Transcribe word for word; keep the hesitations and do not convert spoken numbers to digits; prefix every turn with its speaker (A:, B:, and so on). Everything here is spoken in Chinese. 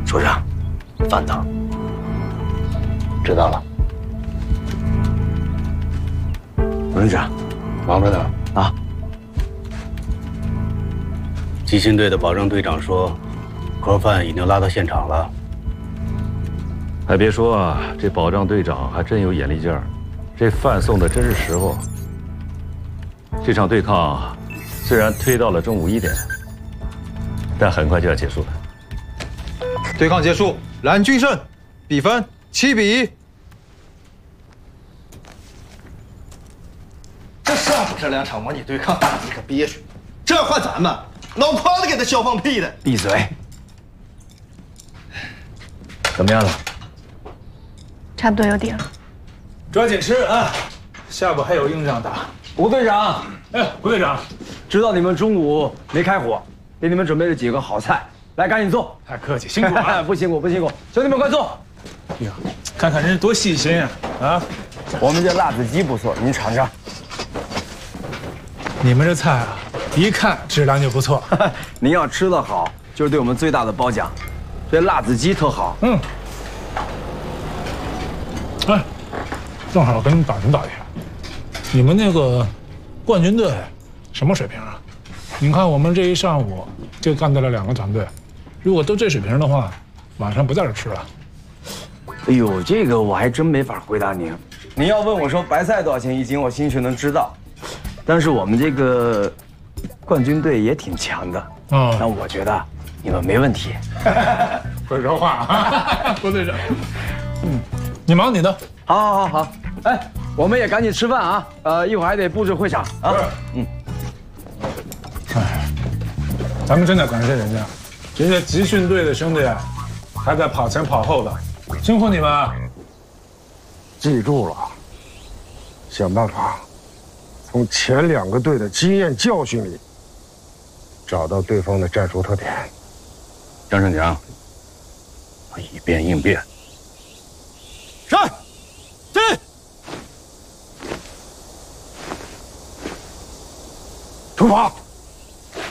A: 首长，饭到。知道了。董事长，
B: 忙着呢
A: 啊。
B: 集训队的保障队长说，盒饭已经拉到现场了。
C: 还别说啊，这保障队长还真有眼力劲儿，这饭送的真是时候。这场对抗虽然推到了中午一点，但很快就要结束了。
D: 对抗结束，蓝军胜，比分七比一。
E: 这上午这两场模拟对抗，你可憋屈。这要换咱们，脑瓜子给他削放屁的。
A: 闭嘴！怎么样了？
F: 差不多有底了。
G: 抓紧吃啊，下午还有硬仗打。
H: 吴队长，
G: 哎，吴队长，
H: 知道你们中午没开火，给你们准备了几个好菜，来，赶紧做。
G: 太客气，辛苦了。
H: 不辛苦，不辛苦，兄弟们快坐。
G: 呀，看看人家多细心啊！啊，
H: 我们这辣子鸡不错，您尝尝。
G: 你们这菜啊，一看质量就不错。
H: 您要吃得好，就是对我们最大的褒奖。这辣子鸡特好。
G: 嗯。哎，正好跟你打听打听，你们那个冠军队什么水平啊？你看我们这一上午就干掉了两个团队，如果都这水平的话，晚上不在这吃了。
H: 哎呦，这个我还真没法回答您。您要问我说白菜多少钱一斤，我兴许能知道。但是我们这个冠军队也挺强的，
G: 嗯，
H: 那我觉得你们没问题。
G: 会说话啊，郭队长。嗯，你忙你的。
H: 好，好，好，好。哎，我们也赶紧吃饭啊！呃，一会儿还得布置会场啊。嗯。
G: 哎，咱们真得感谢人家，人家集训队的兄弟还在跑前跑后的，辛苦你们。
I: 记住了，想办法从前两个队的经验教训里找到对方的战术特点。
B: 张胜强，以变应变。
E: 是，进。
I: 出发。